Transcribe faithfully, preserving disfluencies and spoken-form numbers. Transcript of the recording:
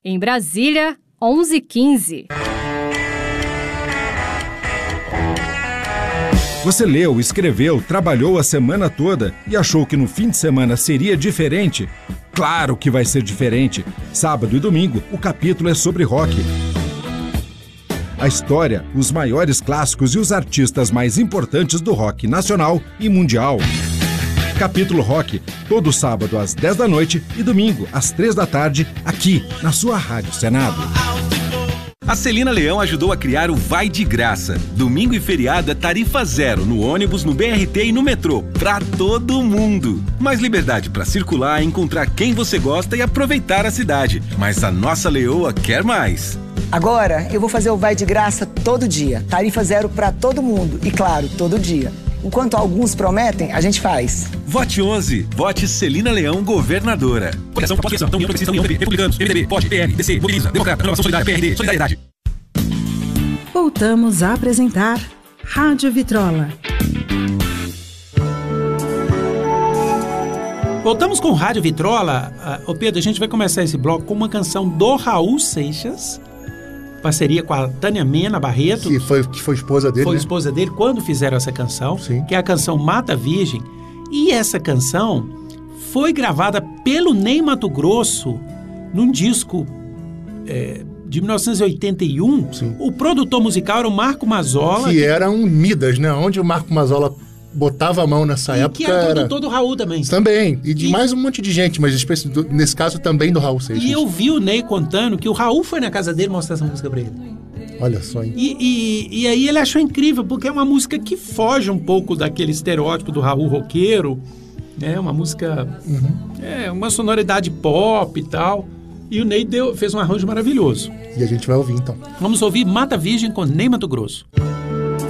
Em Brasília, onze e quinze. Você leu, escreveu, trabalhou a semana toda e achou que no fim de semana seria diferente? Claro que vai ser diferente. Sábado e domingo, o capítulo é sobre rock. A história, os maiores clássicos e os artistas mais importantes do rock nacional e mundial. Capítulo Rock, todo sábado às dez da noite e domingo às três da tarde, aqui na sua Rádio Senado. A Celina Leão ajudou a criar o Vai de Graça. Domingo e feriado é tarifa zero no ônibus, no B R T e no metrô, pra todo mundo. Mais liberdade pra circular, encontrar quem você gosta e aproveitar a cidade. Mas a nossa leoa quer mais. Agora eu vou fazer o Vai de Graça todo dia. Tarifa zero pra todo mundo e, claro, todo dia. Enquanto alguns prometem, a gente faz. Vote onze. Vote Celina Leão, governadora. Coligação Propósito Criação, União Progressista, União P B, Republicanos, M D B, P O D, P L, D C, Mobiliza, Democrata, Renovação Solidária, P R D, Solidariedade. Voltamos a apresentar Rádio Vitrola. Voltamos com Rádio Vitrola. Ô Pedro, a gente vai começar esse bloco com uma canção do Raul Seixas, parceria com a Tânia Mena Barreto. Que foi, que foi esposa dele, Foi né? esposa dele quando fizeram essa canção, Sim. que é a canção Mata Virgem. E essa canção foi gravada pelo Ney Matogrosso num disco é, de mil novecentos e oitenta e um. Sim. O produtor musical era o Marco Mazzola. Que era um Midas, né? Onde o Marco Mazzola botava a mão nessa e época. que era produtor do Raul também. Também. E de E- mais um monte de gente, mas especi- do- nesse caso também do Raul Seixas. E eu vi o Ney contando que o Raul foi na casa dele mostrar essa música pra ele. Olha só, hein? E, e, e aí ele achou incrível, porque é uma música que foge um pouco daquele estereótipo do Raul roqueiro, né? Uma música... Uhum. É, uma sonoridade pop e tal. E o Ney deu, fez um arranjo maravilhoso. E a gente vai ouvir, então. Vamos ouvir Mata Virgem com Ney Matogrosso.